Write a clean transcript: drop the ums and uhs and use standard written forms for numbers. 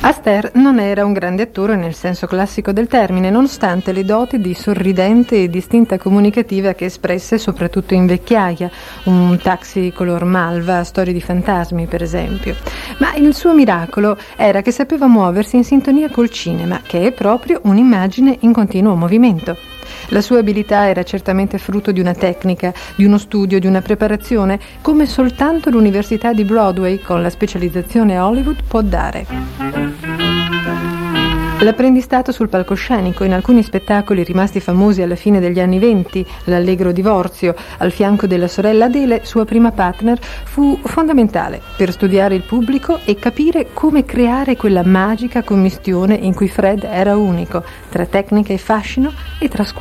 Astaire non era un grande attore nel senso classico del termine, nonostante le doti di sorridente e distinta comunicativa che espresse soprattutto in Vecchiaia, un taxi color malva, storie di fantasmi per esempio. Ma il suo miracolo era che sapeva muoversi in sintonia col cinema, che è proprio un'immagine in continuo movimento. La sua abilità era certamente frutto di una tecnica, di uno studio, di una preparazione, come soltanto l'Università di Broadway, con la specializzazione a Hollywood, può dare. L'apprendistato sul palcoscenico, in alcuni spettacoli rimasti famosi alla fine degli anni '20, l'Allegro divorzio, al fianco della sorella Adele, sua prima partner, fu fondamentale per studiare il pubblico e capire come creare quella magica commistione in cui Fred era unico, tra tecnica e fascino e tra